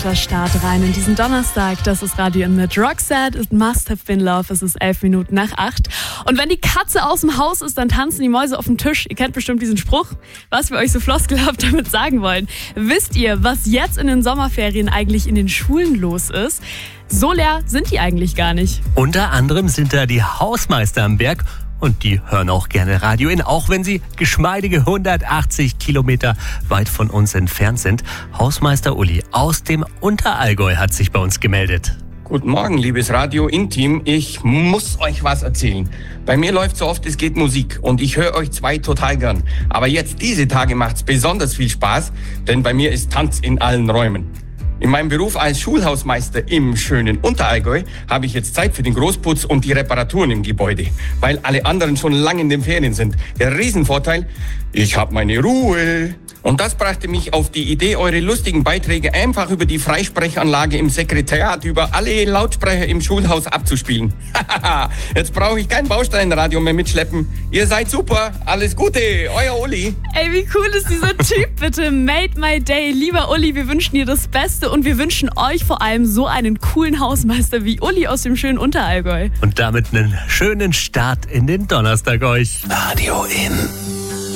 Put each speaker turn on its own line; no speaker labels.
guter Start rein in diesen Donnerstag. Das ist Radio In mit Roxette. It must have been love. Es ist 11 Minuten nach 8. Und wenn die Katze aus dem Haus ist, dann tanzen die Mäuse auf dem Tisch. Ihr kennt bestimmt diesen Spruch, was wir euch so floskelhaft damit sagen wollen. Wisst ihr, was jetzt in den Sommerferien eigentlich in den Schulen los ist? So leer sind die eigentlich gar nicht.
Unter anderem sind da die Hausmeister am Werk. Und die hören auch gerne Radio In, auch wenn sie geschmeidige 180 Kilometer weit von uns entfernt sind. Hausmeister Uli aus dem Unterallgäu hat sich bei uns gemeldet.
Guten Morgen, liebes Radio In-Team. Ich muss euch was erzählen. Bei mir läuft so oft es geht Musik und ich höre euch zwei total gern. Aber jetzt diese Tage macht's besonders viel Spaß, denn bei mir ist Tanz in allen Räumen. In meinem Beruf als Schulhausmeister im schönen Unterallgäu habe ich jetzt Zeit für den Großputz und die Reparaturen im Gebäude, weil alle anderen schon lange in den Ferien sind. Der Riesenvorteil, ich habe meine Ruhe. Und das brachte mich auf die Idee, eure lustigen Beiträge einfach über die Freisprechanlage im Sekretariat über alle Lautsprecher im Schulhaus abzuspielen. Jetzt brauche ich kein Bausteinradio mehr mitschleppen. Ihr seid super. Alles Gute, euer Uli.
Ey, wie cool ist dieser Typ bitte? Made my day. Lieber Uli, wir wünschen dir das Beste und wir wünschen euch vor allem so einen coolen Hausmeister wie Uli aus dem schönen Unterallgäu.
Und damit einen schönen Start in den Donnerstag euch.
Radio In.